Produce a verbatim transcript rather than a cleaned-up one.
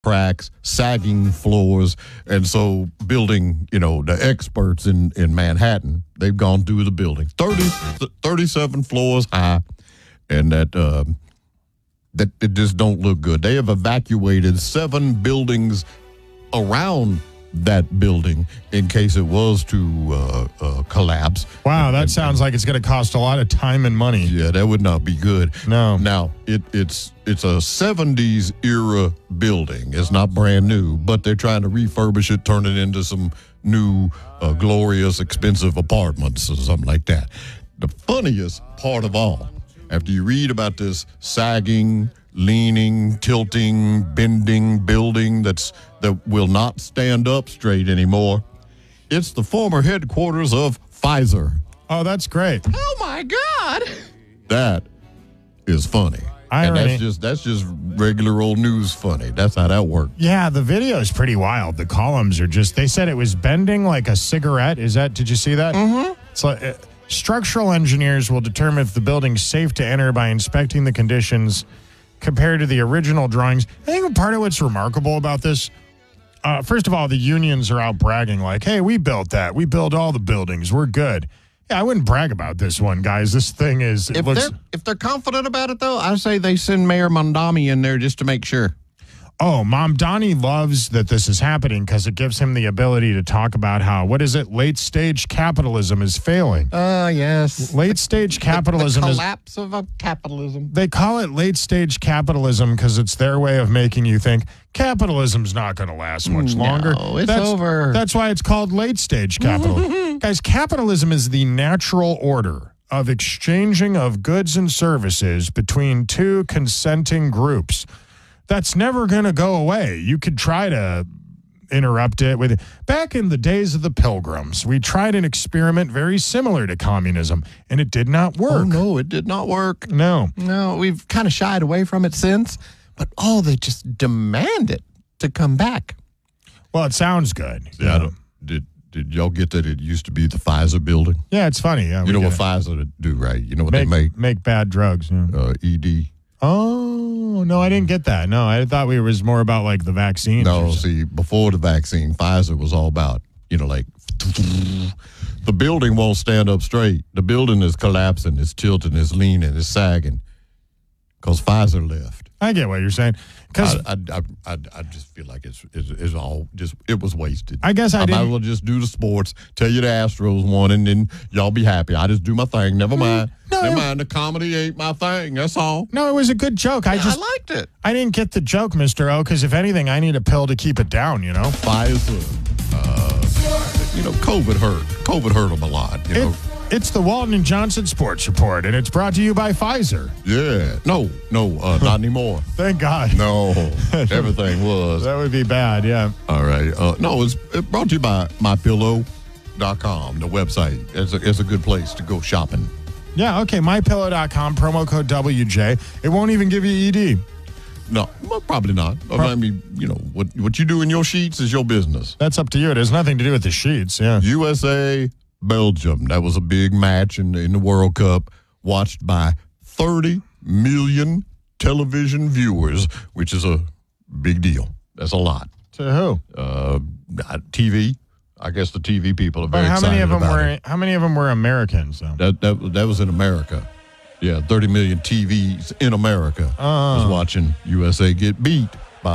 cracks, sagging floors, and so building, you know, the experts in, in Manhattan, they've gone through the building, thirty, thirty-seven floors high, and that uh, that it just don't look good. They have evacuated seven buildings around that building in case it was to uh, uh, collapse. Wow, that and, sounds and, like it's going to cost a lot of time and money. Yeah, that would not be good. No. Now, it, it's it's a seventies era building. It's not brand new, but they're trying to refurbish it, turn it into some new, uh, glorious, expensive apartments or something like that. The funniest part of all, after you read about this sagging, leaning, tilting, bending building that's that will not stand up straight anymore, it's the former headquarters of Pfizer. Oh, that's great. Oh my God, that is funny. Irony. And that's just that's just regular old news funny. That's how that works. Yeah, the video is pretty wild. The columns are just, they said it was bending like a cigarette. Is that, did you see that? Mm-hmm. It's like, uh, structural engineers will determine if the building's safe to enter by inspecting the conditions compared to the original drawings. I think part of what's remarkable about this, uh, first of all, the unions are out bragging like, hey, we built that. We built all the buildings. We're good. Yeah, I wouldn't brag about this one, guys. This thing is... It if, looks, they're, if they're confident about it, though, I say they send Mayor Mondami in there just to make sure. Oh, Mom Donnie loves that this is happening because it gives him the ability to talk about how, what is it, late-stage capitalism is failing. Uh, yes. Late-stage capitalism the, the is... collapse of a capitalism. They call it late-stage capitalism because it's their way of making you think capitalism's not going to last much longer. No, it's that's, over. That's why it's called late-stage capitalism. Guys, capitalism is the natural order of exchanging of goods and services between two consenting groups. That's never going to go away. You could try to interrupt it with... Back in the days of the Pilgrims, we tried an experiment very similar to communism, and it did not work. Oh, no, it did not work. No. No, we've kind of shied away from it since, but oh, they just demand it to come back. Well, it sounds good. Yeah, I don't, did did y'all get that it used to be the Pfizer building? Yeah, it's funny. Yeah, you know what it. Pfizer do, right? You know what make, they make? Make bad drugs. Yeah. Uh, E D. Oh, no, I didn't get that. No, I thought we was more about like the vaccine. No, see, before the vaccine, Pfizer was all about, you know, like the building won't stand up straight. The building is collapsing, it's tilting, it's leaning, it's sagging because Pfizer left. I get what you're saying. Because I, I, I, I just feel like it's, it's it's all just it was wasted. I guess I, I didn't. might as well just do the sports. Tell you the Astros won, and then y'all be happy. I just do my thing. Never mind. No, Never mind. The comedy ain't my thing. That's all. No, it was a good joke. I Yeah, just I liked it. I didn't get the joke, Mister O. Because if anything, I need a pill to keep it down. You know. Pfizer. Uh, you know, COVID hurt. COVID hurt them a lot. You know. It, it's the Walton and Johnson Sports Report, and it's brought to you by Pfizer. Yeah. No. No. Uh, not anymore. Thank God. No. Everything was. That would be bad. Yeah. All right. Uh, no, it's it brought to you by my pillow dot com, the website. It's a, it's a good place to go shopping. Yeah. Okay. my pillow dot com, promo code W J. It won't even give you E D. No, well, probably not. I mean, you know, what what you do in your sheets is your business. That's up to you. It has nothing to do with the sheets. Yeah. U S A, Belgium. That was a big match in, in the World Cup, watched by thirty million television viewers, which is a big deal. That's a lot. To who? Uh, T V. I guess the T V people are very But how excited many of them about were? it. How many of them were Americans? Though? That, that, that was in America. Yeah, thirty million T Vs in America Uh. was watching U S A get beat.